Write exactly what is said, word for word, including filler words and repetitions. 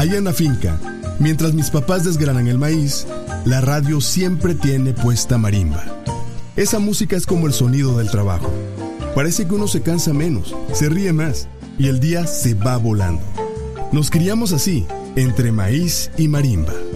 Allá en la finca, mientras mis papás desgranan el maíz, la radio siempre tiene puesta marimba. Esa música es como el sonido del trabajo. Parece que uno se cansa menos, se ríe más y el día se va volando. Nos criamos así, entre maíz y marimba.